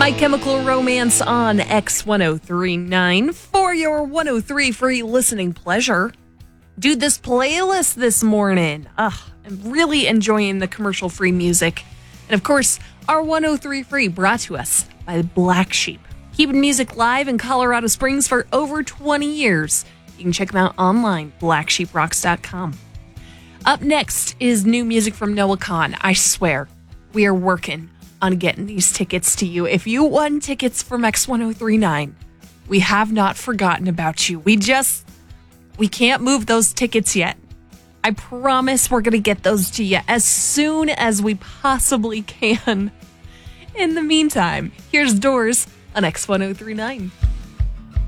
My Chemical Romance on X1039 for your 103 free listening pleasure. Dude, this playlist this morning. I'm really enjoying the commercial-free music. And of course, our 103 free brought to us by Black Sheep. Keeping music live in Colorado Springs for over 20 years. You can check them out online, blacksheeprocks.com. Up next is new music from Noah Kahan. I swear, we are working on getting these tickets to you. If you won tickets from X1039, we have not forgotten about you. We can't move those tickets yet. I promise we're going to get those to you as soon as we possibly can. In the meantime, here's Doors on X1039.